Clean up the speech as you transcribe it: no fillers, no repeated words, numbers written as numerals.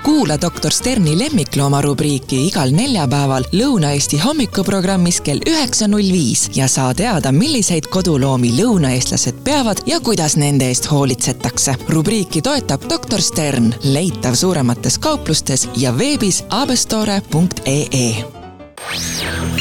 Kuula Dr. Sterni lemmiklooma rubriiki igal neljapäeval Lõuna-Eesti hommikuprogrammis kell 9.05 ja saa teada, milliseid koduloomi lõunaeestlased peavad ja kuidas nende eest hoolitsetakse. Rubriiki toetab Dr. Stern, leitav suuremates kauplustes ja veebis abestore.ee.